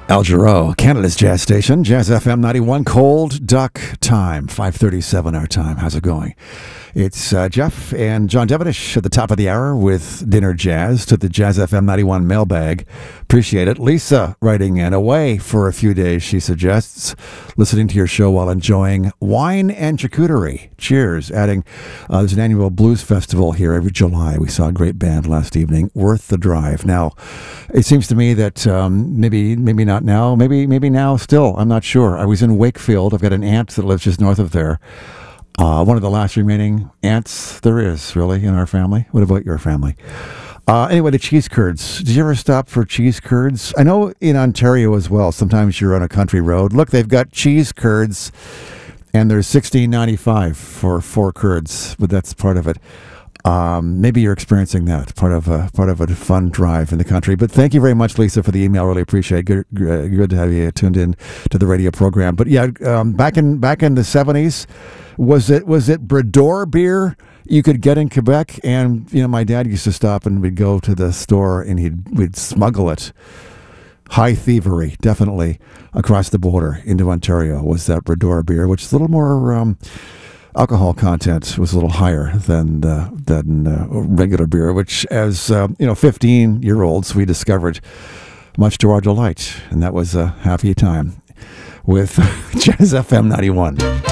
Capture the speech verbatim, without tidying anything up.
Al Jarreau, Canada's jazz station, Jazz F M ninety-one, Cold Duck Time, five thirty-seven our time. How's it going? It's uh, Jeff and John Devenish at the top of the hour with Dinner Jazz to the Jazz F M ninety-one mailbag. Appreciate it. Lisa writing in, away for a few days, she suggests, listening to your show while enjoying wine and charcuterie. Cheers. Adding, uh, there's an annual blues festival here every July. We saw a great band last evening, worth the drive. Now, it seems to me that um, maybe maybe not now, maybe maybe now still, I'm not sure. I was in Wakefield. I've got an aunt that lives just north of there. Uh, one of the last remaining aunts there is, really, in our family. What about your family? Uh, anyway, the cheese curds. Did you ever stop for cheese curds? I know in Ontario as well, sometimes you're on a country road. Look, they've got cheese curds, and they're sixteen ninety-five for four curds, but that's part of it. Um, maybe you're experiencing that, part of a part of a fun drive in the country. But thank you very much, Lisa, for the email. Really appreciate it. Good, good to have you tuned in to the radio program. But yeah, um, back in back in the seventies, was it was it Brador beer you could get in Quebec? And you know, my dad used to stop and we'd go to the store and he'd we'd smuggle it. High thievery, definitely across the border into Ontario was that Brador beer, which is a little more. Um, Alcohol content was a little higher than uh, than uh, regular beer, which, as uh, you know, fifteen-year-olds, we discovered much to our delight, and that was a happy time with Jazz F M ninety-one.